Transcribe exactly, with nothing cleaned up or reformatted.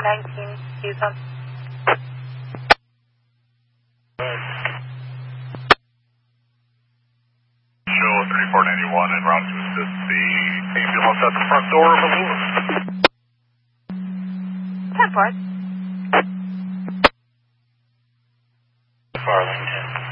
nineteen, Houston. Show thirty-four ninety-one and route to assist the ambulance at the front door of the Lewis. ten four. Farthington.